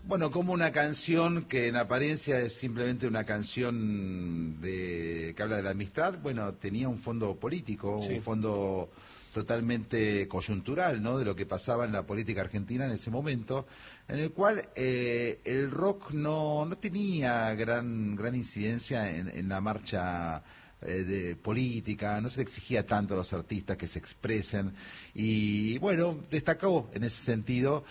Bueno, como una canción que en apariencia es simplemente una canción que habla de la amistad, bueno, tenía un fondo político, Sí. un fondo totalmente coyuntural, ¿no? De lo que pasaba en la política argentina en ese momento, en el cual el rock no tenía gran incidencia en la marcha de política, no se le exigía tanto a los artistas que se expresen, y bueno, destacó en ese sentido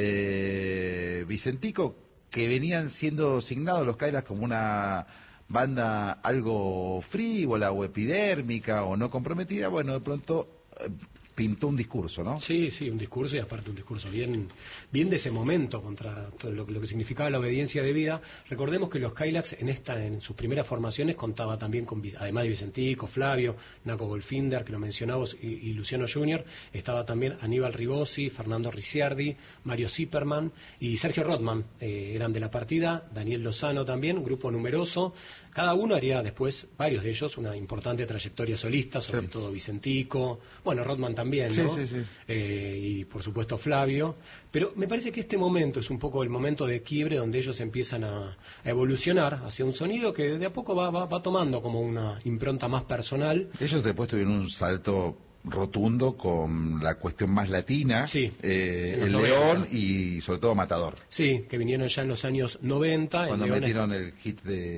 Vicentico, que venían siendo signados los Cadillacs como una banda algo frívola o epidérmica o no comprometida. Bueno, de pronto pintó un discurso, ¿no? Sí, sí, un discurso, y aparte un discurso bien de ese momento contra todo lo que significaba la obediencia debida. Recordemos que los Cadillacs en sus primeras formaciones contaba también con, además de Vicentico, Flavio, Naco Goldfinger, que lo mencionamos, y Luciano Junior, estaba también Aníbal Rigosi, Fernando Ricciardi, Mario Zipperman y Sergio Rothman, eran de la partida, Daniel Lozano también, un grupo numeroso. Cada uno haría después, varios de ellos, una importante trayectoria solista, sobre todo Vicentico, bueno, Rothman también, ¿no? Sí. Y por supuesto Flavio, pero me parece que este momento es un poco el momento de quiebre donde ellos empiezan a evolucionar hacia un sonido que de a poco va tomando como una impronta más personal. Ellos después tuvieron un salto rotundo con la cuestión más latina, Sí, el 90. León y sobre todo Matador. Sí, que vinieron ya en los años 90. Cuando el León metieron el hit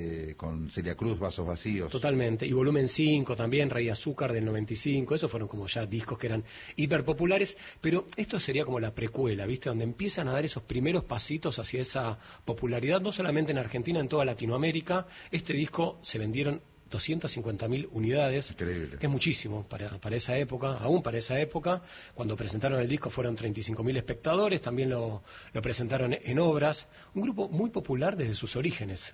con Celia Cruz, Vasos Vacíos. Totalmente, y Volumen 5 también, Rey Azúcar del 95, esos fueron como ya discos que eran hiperpopulares, pero esto sería como la precuela, ¿viste? Donde empiezan a dar esos primeros pasitos hacia esa popularidad, no solamente en Argentina, en toda Latinoamérica. Este disco se vendieron 250.000 unidades, Increíble. que es muchísimo para esa época, aún para esa época. Cuando presentaron el disco fueron 35.000 espectadores, también lo presentaron en obras. Un grupo muy popular desde sus orígenes.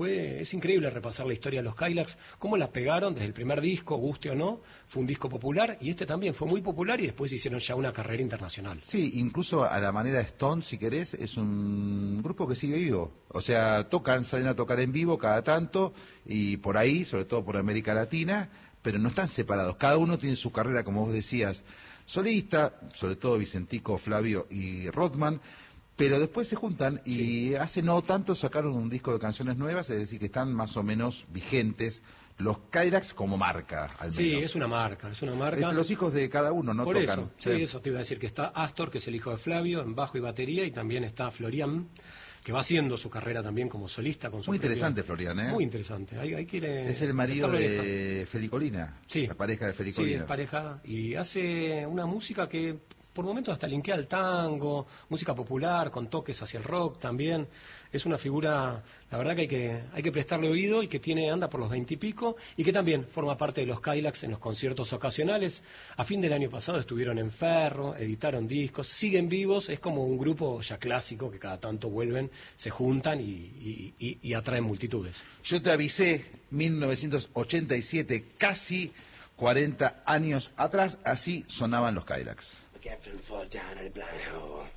Es increíble repasar la historia de los Cadillacs, cómo la pegaron desde el primer disco, guste o no, fue un disco popular, y este también fue muy popular, y después hicieron ya una carrera internacional. Sí, incluso a la manera Stone, si querés, es un grupo que sigue vivo. O sea, salen a tocar en vivo cada tanto, y por ahí, sobre todo por América Latina, pero no están separados. Cada uno tiene su carrera, como vos decías, solista, sobre todo Vicentico, Flavio y Rothman, pero después se juntan y hace no tanto sacaron un disco de canciones nuevas, es decir, que están más o menos vigentes los Cadillacs como marca, al menos. Sí, es una marca. Los hijos de cada uno no Por tocan. eso, sí, eso te iba a decir, que está Astor, que es el hijo de Flavio, en bajo y batería, y también está Florian, que va haciendo su carrera también como solista. Con su Muy propia... interesante, Florian, ¿eh? Muy interesante. Hay que ir, es el marido de Felicolina, sí, la pareja de Felicolina. Sí, es pareja, y hace una música que por momentos hasta linkea al tango, música popular, con toques hacia el rock también. Es una figura, la verdad que hay que prestarle oído, y que anda por los 20 y pico, y que también forma parte de los Cadillacs en los conciertos ocasionales. A fin del año pasado estuvieron en Ferro, editaron discos, siguen vivos, es como un grupo ya clásico que cada tanto vuelven, se juntan y atraen multitudes. Yo te avisé, 1987, casi 40 años atrás, así sonaban los Cadillacs. Captain fall down at a blind hole.